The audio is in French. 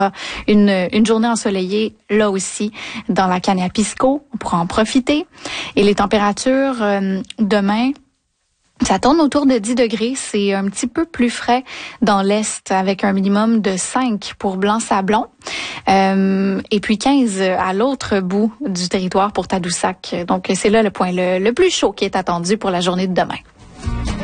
Une journée ensoleillée, là aussi, dans la Kaniapisco. On pourra en profiter. Et les températures, demain, ça tourne autour de 10 degrés. C'est un petit peu plus frais dans l'Est, avec un minimum de 5 pour Blanc-Sablon. Et puis 15 à l'autre bout du territoire pour Tadoussac. Donc, c'est là le point le plus chaud qui est attendu pour la journée de demain.